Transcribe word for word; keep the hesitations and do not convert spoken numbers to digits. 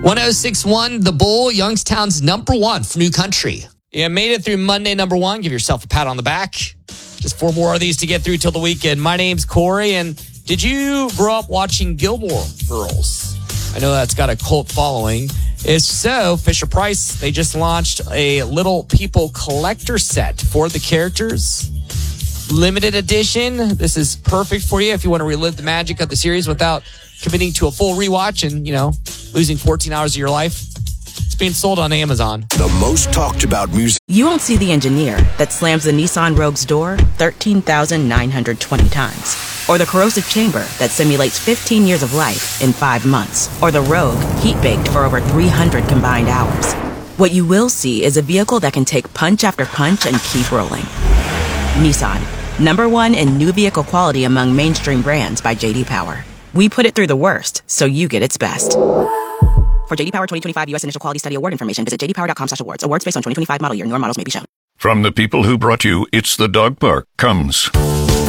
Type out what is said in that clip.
one oh six point one, The Bull, Youngstown's number one for New Country. You made it through Monday number one. Give yourself a pat on the back. Just four more of these to get through till the weekend. My name's Corey, and did you grow up watching Gilmore Girls? I know that's got a cult following. If so, Fisher-Price, they just launched a Little People collector set for the characters. Limited edition. This is perfect for you if you want to relive the magic of the series without committing to a full rewatch and, you know, losing fourteen hours of your life. It's being sold on Amazon. The most talked about music. You won't see the engineer that slams the Nissan Rogue's door thirteen thousand nine hundred twenty times. Or the corrosive chamber that simulates fifteen years of life in five months. Or the Rogue heat-baked for over three hundred combined hours. What you will see is a vehicle that can take punch after punch and keep rolling. Nissan, number one in new vehicle quality among mainstream brands by J D Power. We put it through the worst, so you get its best. For J D Power twenty twenty-five U S Initial Quality Study Award information, visit j d power dot com slash awards. Awards based on twenty twenty-five model year. Newer models may be shown. From the people who brought you It's the Dog Park comes